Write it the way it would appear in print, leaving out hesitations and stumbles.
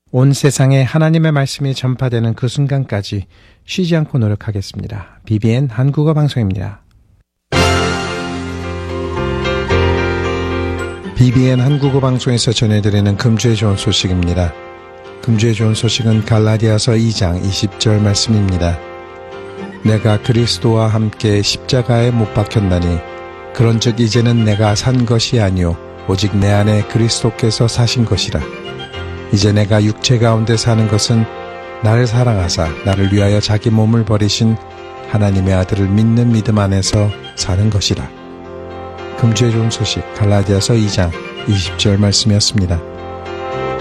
온 세상에 하나님의 말씀이 전파되는 그 순간까지 쉬지 않고 노력하겠습니다. BBN 한국어 방송입니다. BBN 한국어 방송에서 전해드리는 금주의 좋은 소식입니다. 금주의 좋은 소식은 갈라디아서 2장 20절 말씀입니다. 내가 그리스도와 함께 십자가에 못 박혔나니 그런즉 이제는 내가 산 것이 아니요 오직 내 안에 그리스도께서 사신 것이라. 이제 내가 육체 가운데 사는 것은 나를 사랑하사 나를 위하여 자기 몸을 버리신 하나님의 아들을 믿는 믿음 안에서 사는 것이라. 금주의 좋은 소식 갈라디아서 2장 20절 말씀이었습니다.